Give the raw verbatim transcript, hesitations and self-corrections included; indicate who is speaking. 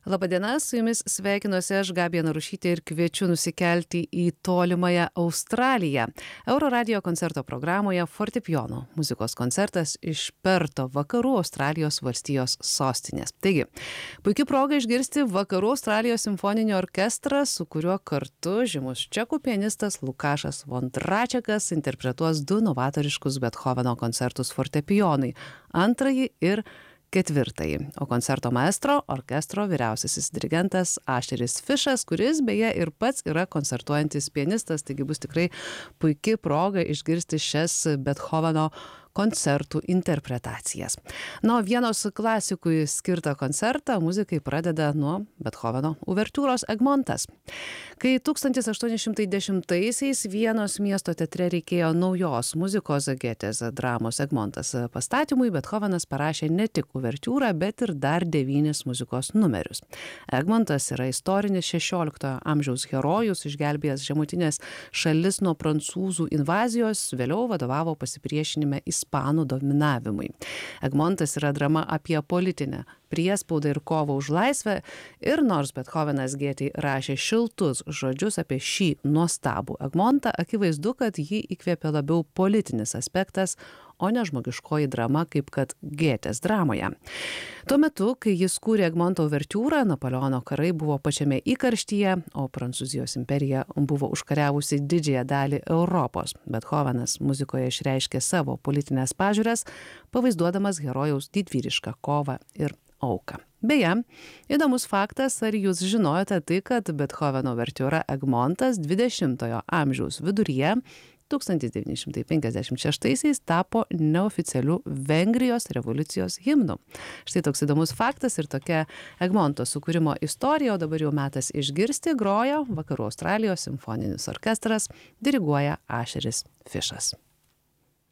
Speaker 1: Labadiena, su jumis sveikinuosi aš, Gabija Narušytė, ir kviečiu nusikelti į tolimąją Australiją. Euroradio koncerto programoje fortepijono muzikos koncertas iš Perto, vakarų Australijos valstijos sostinės. Taigi, puikia proga išgirsti vakarų Australijos simfoninį orkestrą, su kuriuo kartu žymus čekų pianistas Lukašas Vondračekas interpretuos du novatoriškus Bethoveno koncertus fortepijonui – antrąjį ir ketvirtąjį, o koncerto maestro orkestro vyriausiasis dirigentas Ašeris Fišas, kuris beje ir pats yra koncertuojantis pianistas, taigi bus tikrai puikia proga išgirsti šias Bethoveno koncertų interpretacijas. Na, vienos klasikui skirtą koncertą muzikai pradeda nuo Bethoveno uvertiūros Egmontas. Kai tūkstantis aštuoni šimtai dešimtaisiais Vienos miesto teatre reikėjo naujos muzikos Getės dramos Egmontas pastatymui, Bethovenas parašė ne tik uvertiūrą, bet ir dar devynis muzikos numerius. Egmontas yra istorinis šešioliktojo amžiaus herojus, išgelbėjęs žemutinės šalis nuo prancūzų invazijos, vėliau vadovavo pasipriešinime Ispanų dominavimui. Egmontas yra drama apie politinę priespaudą ir kovą už laisvę, ir nors Bethovenas Getei rašė šiltus žodžius apie šį nuostabų Egmontą, akivaizdu, kad jį įkvėpė labiau politinis aspektas, o ne žmogiškoji drama, kaip kad Getės dramoje. Tuo metu, kai jis kūrė Egmonto uvertiūrą, Napoleono karai buvo pačiame įkarštyje, o Prancūzijos imperija buvo užkariavusi didžiąją dalį Europos. Bethovenas muzikoje išreiškė savo politinės pažiūras, pavaizduodamas herojaus didvyrišką kovą ir auką. Beje, įdomus faktas, ar jūs žinojote tai, kad Bethoveno uvertiūra Egmontas dvidešimtojo amžiaus viduryje tūkstantis devyni šimtai penkiasdešimt šeštaisiais tapo neoficialiu Vengrijos revoliucijos himnu. Štai toks įdomus faktas ir tokia Egmonto sukūrimo istorija, o dabar jau metas išgirsti, groja vakarų Australijos simfoninis orkestras, diriguoja Ašeris Fišas.